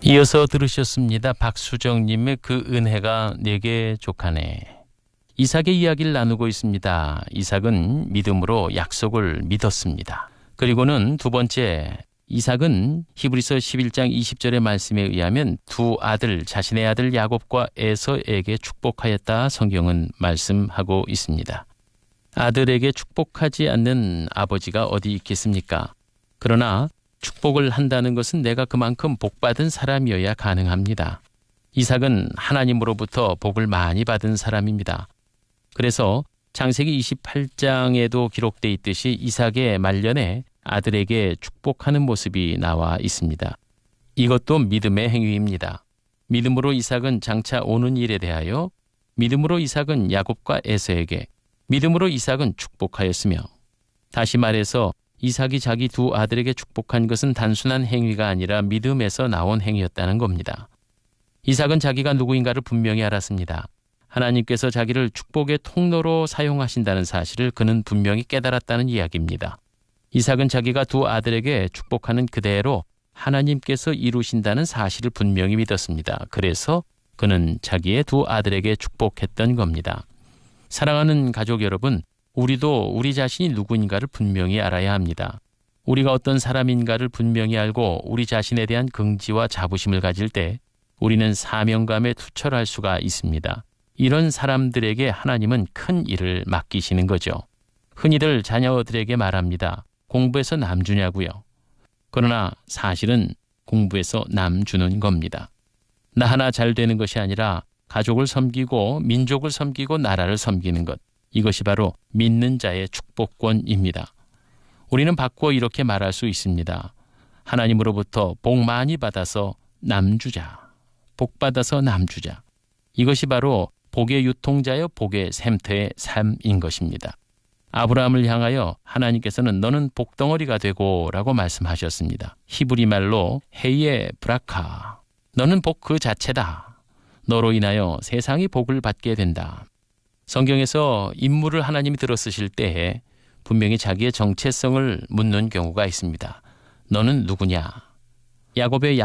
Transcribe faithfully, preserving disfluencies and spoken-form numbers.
이어서 들으셨습니다. 박수정님의 그 은혜가 내게 족하네. 이삭의 이야기를 나누고 있습니다. 이삭은 믿음으로 약속을 믿었습니다. 그리고는 두 번째, 이삭은 히브리서 십일 장 이십 절의 말씀에 의하면 두 아들, 자신의 아들 야곱과 에서에게 축복하였다 성경은 말씀하고 있습니다. 아들에게 축복하지 않는 아버지가 어디 있겠습니까? 그러나 축복을 한다는 것은 내가 그만큼 복받은 사람이어야 가능합니다. 이삭은 하나님으로부터 복을 많이 받은 사람입니다. 그래서 창세기 이십팔 장에도 기록되어 있듯이 이삭의 말년에 아들에게 축복하는 모습이 나와 있습니다. 이것도 믿음의 행위입니다. 믿음으로 이삭은 장차 오는 일에 대하여, 믿음으로 이삭은 야곱과 에서에게, 믿음으로 이삭은 축복하였으며, 다시 말해서 이삭이 자기 두 아들에게 축복한 것은 단순한 행위가 아니라 믿음에서 나온 행위였다는 겁니다. 이삭은 자기가 누구인가를 분명히 알았습니다. 하나님께서 자기를 축복의 통로로 사용하신다는 사실을 그는 분명히 깨달았다는 이야기입니다. 이삭은 자기가 두 아들에게 축복하는 그대로 하나님께서 이루신다는 사실을 분명히 믿었습니다. 그래서 그는 자기의 두 아들에게 축복했던 겁니다. 사랑하는 가족 여러분, 우리도 우리 자신이 누구인가를 분명히 알아야 합니다. 우리가 어떤 사람인가를 분명히 알고 우리 자신에 대한 긍지와 자부심을 가질 때 우리는 사명감에 투철할 수가 있습니다. 이런 사람들에게 하나님은 큰 일을 맡기시는 거죠. 흔히들 자녀들에게 말합니다. 공부해서 남 주냐고요. 그러나 사실은 공부해서 남 주는 겁니다. 나 하나 잘 되는 것이 아니라 가족을 섬기고 민족을 섬기고 나라를 섬기는 것. 이것이 바로 믿는 자의 축복권입니다. 우리는 바꾸어 이렇게 말할 수 있습니다. 하나님으로부터 복 많이 받아서 남 주자. 복 받아서 남 주자. 이것이 바로 복의 유통자여 복의 샘터의 삶인 것입니다. 아브라함을 향하여 하나님께서는 너는 복덩어리가 되고 라고 말씀하셨습니다. 히브리 말로 헤이에 브라카. 너는 복 그 자체다. 너로 인하여 세상이 복을 받게 된다. 성경에서 인물을 하나님이 들어 쓰실 때에 분명히 자기의 정체성을 묻는 경우가 있습니다. 너는 누구냐? 야곱의